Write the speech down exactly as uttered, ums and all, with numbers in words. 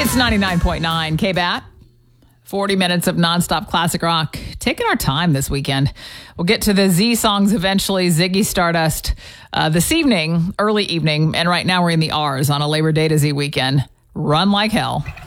It's ninety-nine point nine K B A T. forty minutes of nonstop classic rock. Taking our time this weekend. We'll get to the Z songs eventually. Ziggy Stardust uh, this evening, early evening. And right now we're in the R's on a Labor Day to Z weekend. Run like hell.